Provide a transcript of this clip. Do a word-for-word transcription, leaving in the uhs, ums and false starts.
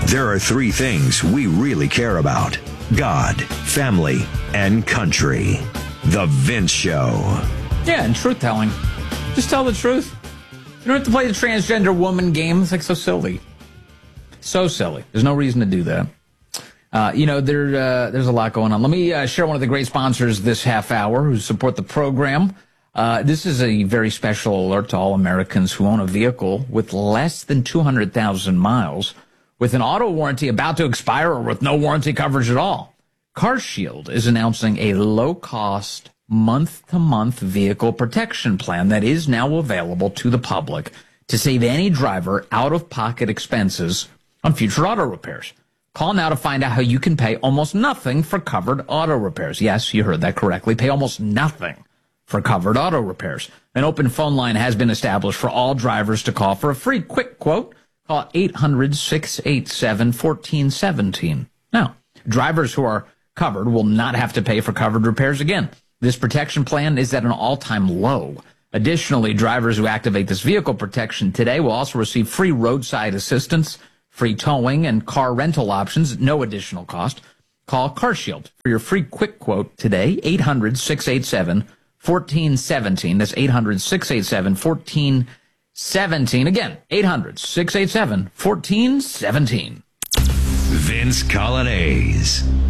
There are three things we really care about: God, family, and country. The Vince Show. Yeah, and truth-telling. Just tell the truth. You don't have to play the transgender woman game. It's like so silly. So silly. There's no reason to do that. Uh, you know, there, uh, there's a lot going on. Let me uh, share one of the great sponsors this half hour who support the program. Uh, this is a very special alert to all Americans who own a vehicle with less than two hundred thousand miles, with an auto warranty about to expire or with no warranty coverage at all. CarShield is announcing a low-cost, month-to-month vehicle protection plan that is now available to the public to save any driver out-of-pocket expenses on future auto repairs. Call now to find out how you can pay almost nothing for covered auto repairs. Yes, you heard that correctly. Pay almost nothing for covered auto repairs. An open phone line has been established for all drivers to call for a free quick quote. Call eight hundred, six eight seven, one four one seven. Now, drivers who are covered will not have to pay for covered repairs again. This protection plan is at an all-time low. Additionally, drivers who activate this vehicle protection today will also receive free roadside assistance, free towing, and car rental options at no additional cost. Call CarShield for your free quick quote today, eight hundred, six eight seven, one four one seven. That's eight hundred, six eight seven, one four one seven. Again, eight hundred, six eight seven, one four one seven. Vince Coglianese.